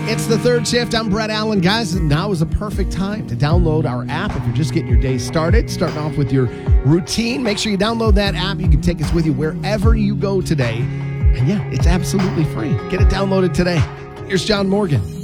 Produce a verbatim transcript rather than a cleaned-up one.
It's the third shift. I'm Brett Allen. Guys, now is a perfect time to download our app if you're just getting your day started, starting off with your routine. Make sure you download that app. You can take us with you wherever you go today. And yeah, it's absolutely free. Get it downloaded today. Here's John Morgan.